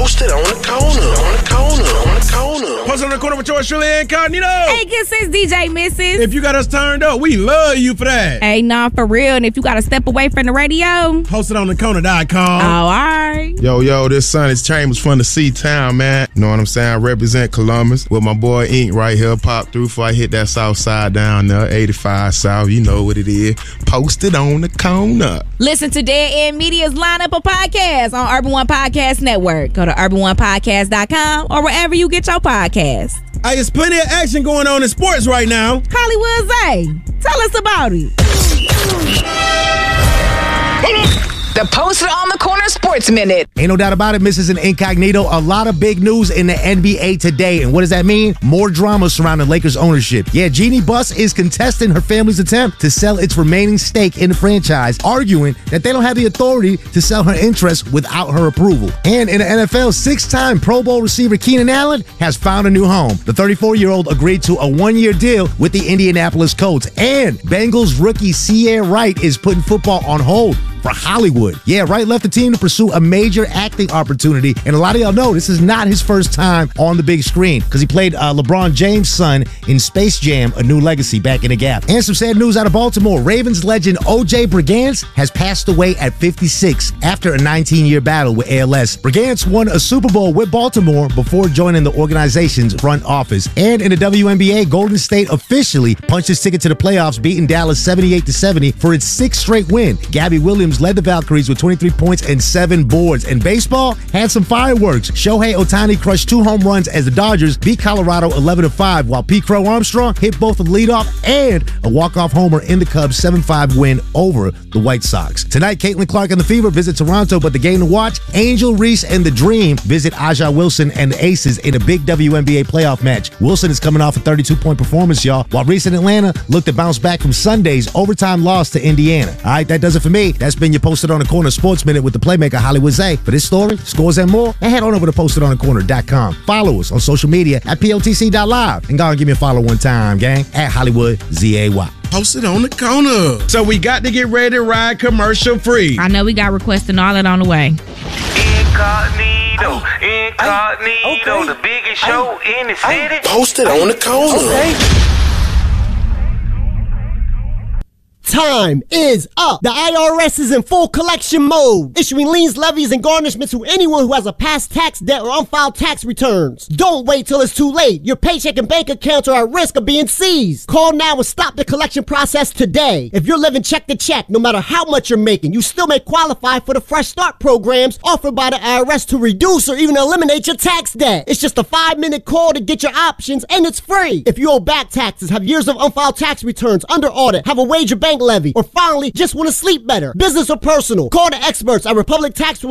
Posted on the corner. Posted on the corner with yours truly, Incognito. Hey, good sis, DJ Missus. If you got us turned up, we love you for that. Hey, nah, for real. And if you got to step away from the radio, PostedOnTheCorner.com. Oh, all right. Yo, this Sonny's Chambers from the C-Town, man. You know what I'm saying? I represent Columbus with my boy Ink right here. Pop through before I hit that south side down there, 85 South. You know what it is. Posted on the corner. Listen to Dead End Media's lineup of podcasts on Urban One Podcast Network. Go to UrbanOnePodcast.com or wherever you get your podcasts. Hey, there's plenty of action going on in sports right now. Hollywood Zay, tell us about it. The Posted on the Corner Sports Minute. Ain't no doubt about it, Mrs. and Incognito. A lot of big news in the NBA today. And what does that mean? More drama surrounding Lakers ownership. Yeah, Jeannie Buss is contesting her family's attempt to sell its remaining stake in the franchise, arguing that they don't have the authority to sell her interest without her approval. And in the NFL, 6-time Pro Bowl receiver Keenan Allen has found a new home. The 34-year-old agreed to a 1-year deal with the Indianapolis Colts. And Bengals rookie Sierra Wright is putting football on hold for Hollywood. Yeah, Wright left the team to pursue a major acting opportunity, and a lot of y'all know this is not his first time on the big screen because he played LeBron James' son in Space Jam: A New Legacy back in the Gap. And some sad news out of Baltimore. Ravens legend O.J. Brigance has passed away at 56 after a 19-year battle with ALS. Brigance won a Super Bowl with Baltimore before joining the organization's front office. And in the WNBA, Golden State officially punched its ticket to the playoffs, beating Dallas 78-70 for its 6th straight win. Gabby Williams led the Valkyries with 23 points and 7 boards. And baseball had some fireworks. Shohei Ohtani crushed 2 home runs as the Dodgers beat Colorado 11-5, while Pete Crow Armstrong hit both a leadoff and a walk-off homer in the Cubs' 7-5 win over the White Sox. Tonight, Caitlin Clark and the Fever visit Toronto, but the game to watch, Angel Reese and the Dream visit Aja Wilson and the Aces in a big WNBA playoff match. Wilson is coming off a 32-point performance, y'all, while Reese and Atlanta look to bounce back from Sunday's overtime loss to Indiana. All right, that does it for me. That's been your Posted on the Corner Sports Minute with the playmaker Hollywood Zay. For this story, scores, and more, and head on over to PostedOnTheCorner.com. Follow us on social media at POTC.live. And go and give me a follow one time, gang, at Hollywood ZAY. Posted on the corner. So we got to get ready to ride commercial free. I know we got requests and all that on the way. Incognito, okay. The biggest show in the city. Posted on the corner. Okay. Time is up. The IRS is in full collection mode, issuing liens, levies, and garnishments to anyone who has a past tax debt or unfiled tax returns. Don't wait till it's too late. Your paycheck and bank accounts are at risk of being seized. Call now and stop the collection process today. If you're living check to check, no matter how much you're making, you still may qualify for the Fresh Start programs offered by the IRS to reduce or even eliminate your tax debt. It's just a 5-minute call to get your options, and it's free. If you owe back taxes, have years of unfiled tax returns under audit, have a wage or bank levy, or finally just want to sleep better, business or personal, call the experts at Republic Tax